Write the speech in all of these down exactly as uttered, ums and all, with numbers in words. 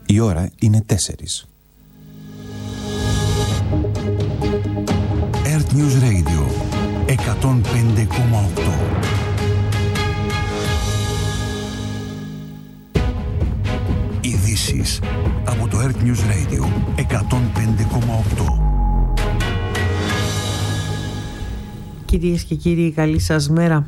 Η ώρα είναι τέσσερις. Earth News Radio εκατόν πέντε κόμμα οκτώ. Ειδήσεις από το Earth News Radio εκατόν πέντε κόμμα οκτώ. Κυρίες και κύριοι, καλή σας μέρα.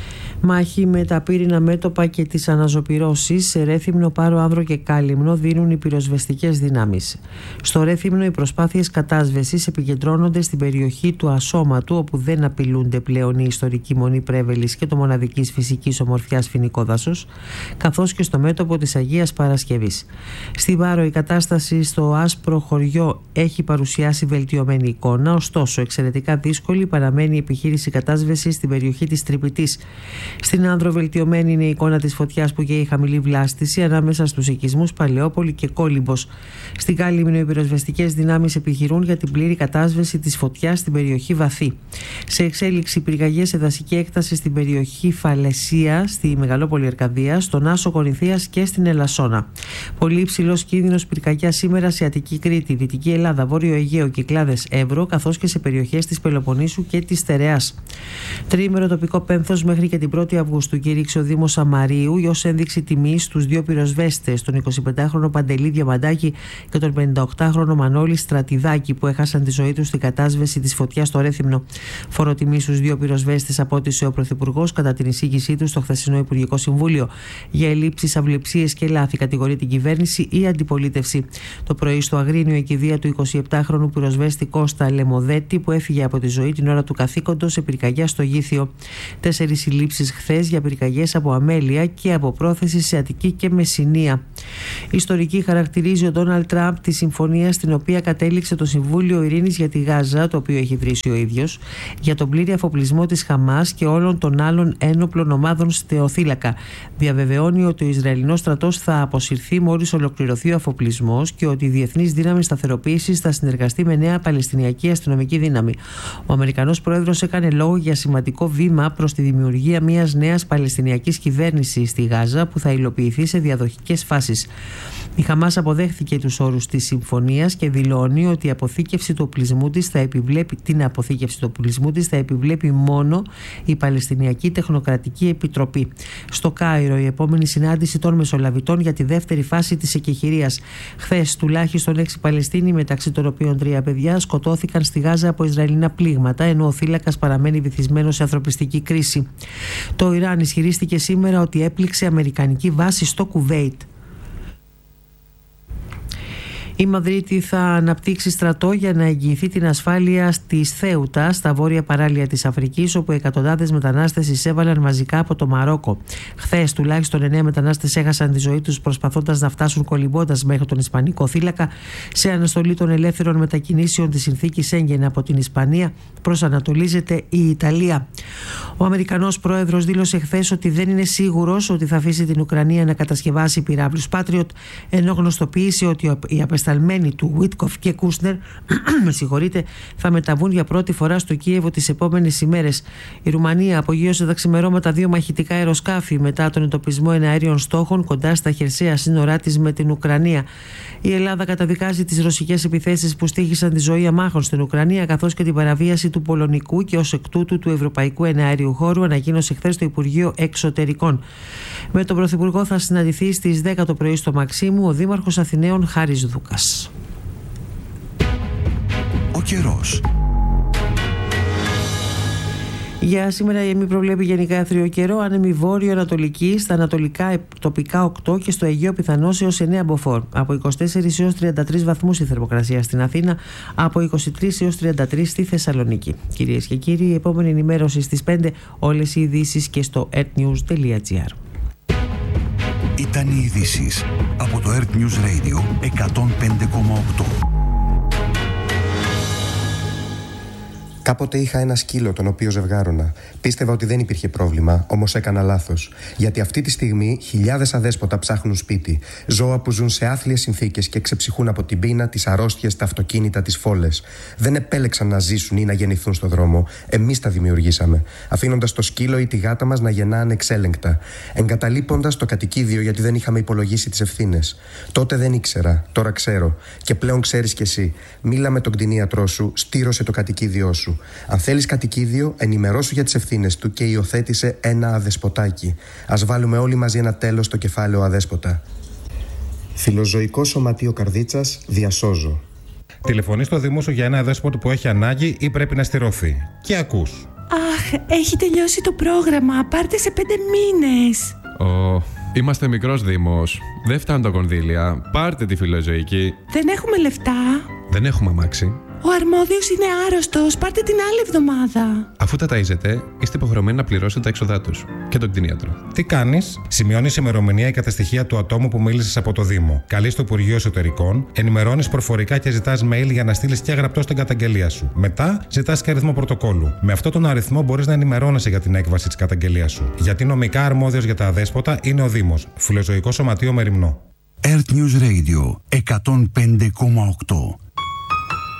Μάχη με τα πύρινα μέτωπα και τις αναζωπυρώσεις σε Ρέθυμνο, Πάρο, Αύρο και Κάλυμνο δίνουν οι πυροσβεστικές δυνάμεις. Στο Ρέθυμνο οι προσπάθειες κατάσβεσης επικεντρώνονται στην περιοχή του Ασώματου, όπου δεν απειλούνται πλέον η ιστορική Μονή Πρέβελης και το μοναδικής φυσικής ομορφιάς φοινικό δάσος, καθώς και στο μέτωπο της Αγίας Παρασκευής. Στην Πάρο η κατάσταση στο άσπρο χωριό έχει παρουσιάσει βελτιωμένη εικόνα, ωστόσο εξαιρετικά δύσκολη παραμένει η επιχείρηση κατάσβεσης στην περιοχή της Τρυπητής. Στην Άνδρο βελτιωμένη είναι η εικόνα της φωτιάς που καίει χαμηλή βλάστηση ανάμεσα στους οικισμούς Παλαιόπολη και Κόλυμπος. Στην Κάλυμνο οι πυροσβεστικές δυνάμεις επιχειρούν για την πλήρη κατάσβεση της φωτιάς στην περιοχή Βαθύ. Σε εξέλιξη πυρκαγιές σε δασική έκταση στην περιοχή Φαλαισία, στη Μεγαλόπολη Αρκαδίας, στον Άσο Κορινθίας και στην Ελασσόνα. Πολύ υψηλός κίνδυνος πυρκαγιά σήμερα σε Αττική Κρήτη, Δυτική Ελλάδα, Βόρειο Αιγαίο, Κυκλάδες, Εύρο, καθώς και σε περιοχές της Πελοποννήσου και της Στερεάς. Τριήμερο τοπικό πένθος μέχρι και την πρώτη Αυγούστου κήρυξε ο Δήμος Σαμαρίου ως ένδειξη τιμής στους δύο πυροσβέστες, τον εικοσιπεντάχρονο Παντελή Διαμαντάκη και τον πενηνταοκτάχρονο Μανώλη Στρατιδάκη, που έχασαν τη ζωή τους στην κατάσβεση της φωτιάς στο Ρέθυμνο. Φοροτιμή στους δύο πυροσβέστες απότισε ο Πρωθυπουργός κατά την εισήγησή του στο χθεσινό Υπουργικό Συμβούλιο. Για ελλείψεις, αυλεψίες και λάθη κατηγορεί την κυβέρνηση ή αντιπολίτευση. Το πρωί στο Αγρίνιο η κηδεία του εικοσιεπτάχρονου πυροσβέστη Κώστα Λεμοδέτη, που έφυγε από τη ζωή την ώρα του καθήκοντος σε πυρκαγιά στο Γήθιο. Τέσσερις συλλήψεις χθες για πυρκαγιές από αμέλεια και από πρόθεση σε Αττική και Μεσσηνία. Ιστορική χαρακτηρίζει ο Ντόναλντ Τραμπ τη συμφωνία στην οποία κατέληξε το Συμβούλιο Ειρήνης για τη Γάζα, το οποίο έχει βρήσει ο ίδιος, για τον πλήρη αφοπλισμό της Χαμάς και όλων των άλλων ένοπλων ομάδων στεοθύλακα. Διαβεβαιώνει ότι ο Ισραηλινός στρατός θα αποσυρθεί μόλις ολοκληρωθεί ο αφοπλισμός και ότι η Διεθνής Δύναμη Σταθεροποίησης θα συνεργαστεί με νέα Παλαιστινιακή αστυνομική δύναμη. Ο Αμερικανός πρόεδρος έκανε λόγο για σημαντικό βήμα προς τη δημιουργία μιας νέας Παλαιστινιακής κυβέρνησης στη Γάζα που θα υλοποιηθεί σε διαδοχικές φάσεις. Η Χαμάς αποδέχθηκε τους όρους της συμφωνίας και δηλώνει ότι η αποθήκευση του οπλισμού της θα επιβλέπει, την αποθήκευση του οπλισμού της θα επιβλέπει μόνο η Παλαιστινιακή Τεχνοκρατική Επιτροπή. Στο Κάιρο η επόμενη συνάντηση των Μεσολαβητών για τη δεύτερη φάση της εκεχηρίας. Χθες τουλάχιστον έξι Παλαιστίνοι, μεταξύ των οποίων τρία παιδιά, σκοτώθηκαν στη Γάζα από Ισραηλινά πλήγματα, ενώ ο θύλακας παραμένει βυθισμένος σε ανθρωπιστική κρίση. Το Ιράν ισχυρίστηκε σήμερα ότι έπληξε αμερικανική βάση στο Κουβέιτ. Η Μαδρίτη θα αναπτύξει στρατό για να εγγυηθεί την ασφάλεια της Θέουτα, στα βόρεια παράλια της Αφρικής, όπου εκατοντάδες μετανάστες εισέβαλαν μαζικά από το Μαρόκο. Χθες τουλάχιστον εννέα μετανάστες έχασαν τη ζωή τους προσπαθώντας να φτάσουν κολυμπώντας μέχρι τον Ισπανικό θύλακα, σε αναστολή των ελεύθερων μετακινήσεων της συνθήκης Σέγγεν από την Ισπανία προσανατολίζεται η Ιταλία. Ο Αμερικανός πρόεδρος δήλωσε χθες ότι δεν είναι σίγουρος ότι θα αφήσει την Ουκρανία να κατασκευάσει πυράβλους Patriot, ενώ γνωστοποίησε ότι οι απεσταλμένοι του Βίτκοφ και Κούσνερ με συγχωρείτε, θα μεταβούν για πρώτη φορά στο Κίεβο τις επόμενες ημέρες. Η Ρουμανία απογείωσε τα ξημερώματα δύο μαχητικά αεροσκάφη μετά τον εντοπισμό εναέριων στόχων κοντά στα χερσαία σύνορά της με την Ουκρανία. Η Ελλάδα καταδικάζει τις ρωσικές επιθέσεις που στοίχησαν τη ζωή αμάχων στην Ουκρανία, καθώς και την παραβίαση του πολωνικού και ως εκ τούτου του ευρωπαϊκού εναέριου χώρου, ανακοίνωσε χθες το Υπουργείο Εξωτερικών. Με τον Πρωθυπουργό θα συναντηθεί στις δέκα το πρωί στο Μαξίμου ο Δήμαρχος Αθηναίων Χάρης Δούκας. Ο καιρός. Για σήμερα η ΕΜΗ προβλέπει γενικά άθριο καιρό, άνεμη βόρειο-ανατολική, στα ανατολικά τοπικά οκτώ και στο Αιγαίο πιθανώς έως εννέα μποφόρ. Από είκοσι τέσσερις έως τριάντα τρεις βαθμούς η θερμοκρασία στην Αθήνα, από είκοσι τρεις έως τριάντα τρεις στη Θεσσαλονίκη. Κυρίες και κύριοι, η επόμενη ενημέρωση στις πέντε, όλες οι ειδήσεις και στο earthnews τελεία gr. Ήταν οι ειδήσεις από το Earth News Radio εκατόν πέντε κόμμα οκτώ. Κάποτε είχα ένα σκύλο τον οποίο ζευγάρωνα. Πίστευα ότι δεν υπήρχε πρόβλημα, όμως έκανα λάθος. Γιατί αυτή τη στιγμή χιλιάδες αδέσποτα ψάχνουν σπίτι. Ζώα που ζουν σε άθλιες συνθήκες και ξεψυχούν από την πείνα, τις αρρώστιες, τα αυτοκίνητα, τις φόλες. Δεν επέλεξαν να ζήσουν ή να γεννηθούν στον δρόμο. Εμείς τα δημιουργήσαμε. Αφήνοντας το σκύλο ή τη γάτα μας να γεννά ανεξέλεγκτα. Εγκαταλείποντας το κατοικίδιο γιατί δεν είχαμε υπολογίσει τις ευθύνες. Τότε δεν ήξερα, τώρα ξέρω. Και πλέον ξέρεις κι εσύ. Μίλα με τον κτηνίατρό σου, στήρωσε το κατοικίδιό σου. Αν θέλεις κατοικίδιο, ενημερώσου για τις ευθύνες του και υιοθέτησε ένα αδεσποτάκι. Ας βάλουμε όλοι μαζί ένα τέλος στο κεφάλαιο αδέσποτα. Φιλοζωικό Σωματείο Καρδίτσας, διασώζω. Τηλεφωνεί στο Δήμο σου για ένα αδέσποτο που έχει ανάγκη ή πρέπει να στηρωθεί. Και ακούς. Αχ, έχει τελειώσει το πρόγραμμα. Πάρτε σε πέντε μήνες. Ω, είμαστε μικρός Δήμος. Δεν φτάνουν τα κονδύλια. Πάρτε τη φιλοζωική. Δεν έχουμε λεφτά. Δεν έχουμε αμάξι. Ο αρμόδιος είναι άρρωστος. Πάρτε την άλλη εβδομάδα. Αφού τα ταΐζετε, είστε υποχρεωμένοι να πληρώσετε τα έξοδά τους. Και τον κτηνίατρο. Τι κάνεις? Σημειώνεις ημερομηνία και τα στοιχεία του ατόμου που μίλησες από το Δήμο. Καλείς το Υπουργείο Εσωτερικών, ενημερώνεις προφορικά και ζητάς mail για να στείλεις και γραπτό στην καταγγελία σου. Μετά ζητάς και αριθμό πρωτοκόλλου. Με αυτόν τον αριθμό μπορείς να ενημερώνεσαι για την έκβαση της καταγγελίας σου. Γιατί νομικά αρμόδιος για τα αδέσποτα είναι ο Δήμος. Φιλοζωικό Σωματείο Μεριμνό. Earth News Radio εκατόν πέντε κόμμα οκτώ.